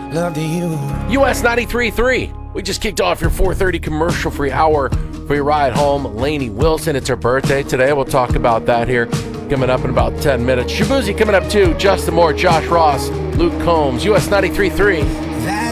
love to you. US 93.3. We just kicked off your 4:30 commercial-free hour for your ride home. Lainey Wilson, it's her birthday today. We'll talk about that here coming up in about 10 minutes. Shabuzi coming up too. Justin Moore, Josh Ross, Luke Combs, US 93.3.